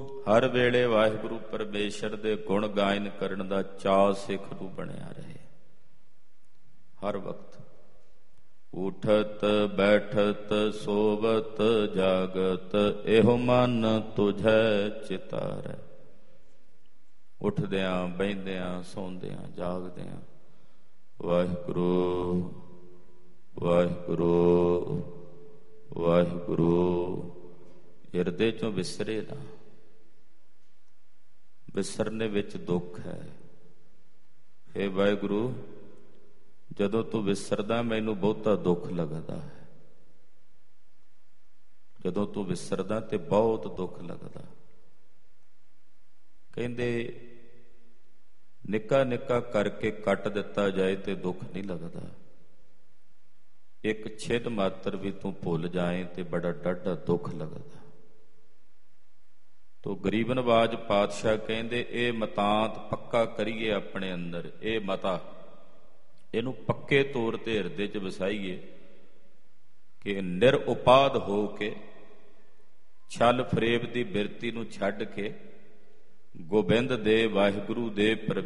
ਹਰ ਵੇਲੇ ਵਾਹਿਗੁਰੂ ਪਰਮੇਸ਼ਰ ਦੇ ਗੁਣ ਗਾਇਨ ਕਰਨ ਦਾ ਚਾਅ ਸਿੱਖ ਨੂੰ ਬਣਿਆ ਰਹੇ। ਹਰ ਵਕਤ ਉਠਤ ਬੈਠਤ ਸੋਵਤ ਜਾਗਤ ਇਹੋ ਮਨ ਤੁਝੈ ਚਿਤਾਰੈ। ਉੱਠਦਿਆਂ ਬਹਿੰਦਿਆਂ ਸੌਂਦਿਆਂ ਜਾਗਦਿਆਂ ਵਾਹਿਗੁਰੂ ਵਾਹਿਗੁਰੂ ਵਾਹਿਗੁਰੂ ਹਿਰਦੇ ਚੋਂ ਵਿਸਰੇ ਨਾ। ਵਿਸਰਨੇ ਵਿੱਚ ਦੁੱਖ ਹੈ। ਹੇ ਵਾਹਿਗੁਰੂ, ਜਦੋਂ ਤੂੰ ਵਿਸਰਦਾ ਮੈਨੂੰ ਬਹੁਤਾ ਦੁੱਖ ਲੱਗਦਾ ਹੈ। ਜਦੋਂ ਤੂੰ ਵਿਸਰਦਾ ਤੇ ਬਹੁਤ ਦੁੱਖ ਲੱਗਦਾ। ਕਹਿੰਦੇ ਨਿੱਕਾ ਨਿੱਕਾ ਕਰਕੇ ਕੱਟ ਦਿੱਤਾ ਜਾਏ ਤੇ ਦੁੱਖ ਨਹੀਂ ਲੱਗਦਾ। ਇੱਕ ਛਿਦ ਮਾਤਰ ਵੀ ਤੂੰ ਭੁੱਲ ਜਾਏ ਤੇ ਬੜਾ ਡਾਢਾ ਦੁੱਖ ਲੱਗਦਾ। ਤੋ ਗਰੀਬ ਨਵਾਜ ਪਾਤਸ਼ਾਹ ਕਹਿੰਦੇ ਇਹ ਮਤਾਂਤ ਪੱਕਾ ਕਰੀਏ ਆਪਣੇ ਅੰਦਰ। ਇਹ ਮਤਾ ਇਹਨੂੰ ਪੱਕੇ ਤੌਰ ਤੇ ਹਿਰਦੇ 'ਚ ਵਸਾਈਏ ਕਿ ਨਿਰਉਪਾਦ ਹੋ ਕੇ ਛਲ ਫਰੇਬ ਦੀ ਬਿਰਤੀ ਨੂੰ ਛੱਡ ਕੇ ਗੋਬਿੰਦ ਦੇ ਵਾਹਿਗੁਰੂ ਦੇ